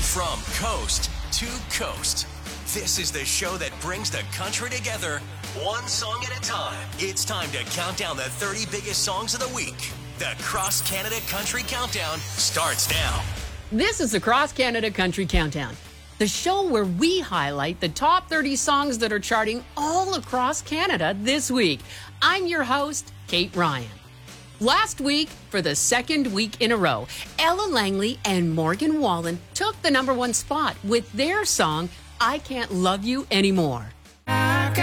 From coast to coast, this is the show that brings the country together, one song at a time. It's time to count down the 30 biggest songs of the week. The Cross Canada Country Countdown starts now. This is the Cross Canada Country Countdown, the show where we highlight the top 30 songs that are charting all across Canada this week. I'm your host, Kate Ryan. Last week, for the second week in a row, Ella Langley and Morgan Wallen took the #1 spot with their song, I Can't Love You Anymore.